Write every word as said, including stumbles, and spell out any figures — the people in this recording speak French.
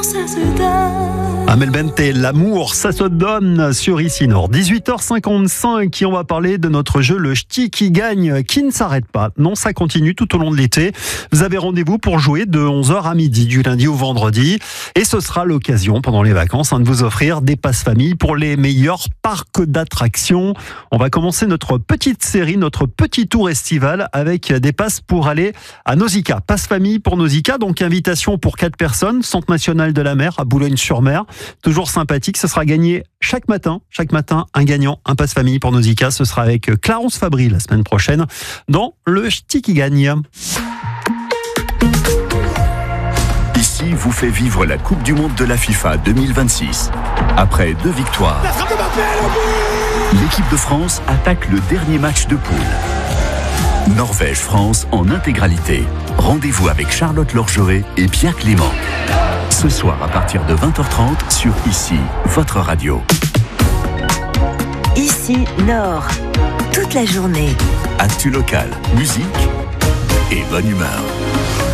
Ça se donne. Amel Bent et l'amour, ça se donne sur Ici Nord. dix-huit heures cinquante-cinq, qui on va parler de notre jeu Le Ch'ti qui gagne, qui ne s'arrête pas. Non, ça continue tout au long de l'été. Vous avez rendez-vous pour jouer de onze heures à midi, du lundi au vendredi. Et ce sera l'occasion, pendant les vacances, hein, de vous offrir des passes-famille pour les meilleurs parcs d'attractions. On va commencer notre petite série, notre petit tour estival avec des passes pour aller à Nausicaa. Passe-famille pour Nausicaa, donc invitation pour quatre personnes, Centre national de la mer à Boulogne-sur-Mer. Toujours sympathique, ce sera gagné chaque matin. Chaque matin, un gagnant, un passe-famille pour Nausicaa. Ce sera avec Clarence Fabry la semaine prochaine dans Le Ch'ti qui gagne. Ici vous fait vivre la Coupe du Monde de la FIFA deux mille vingt-six. Après deux victoires, l'équipe de France attaque le dernier match de poule. Norvège-France en intégralité. Rendez-vous avec Charlotte Lorgeret et Pierre Clément. Ce soir à partir de vingt heures trente sur Ici, votre radio. Ici Nord, toute la journée. Actu local, musique et bonne humeur.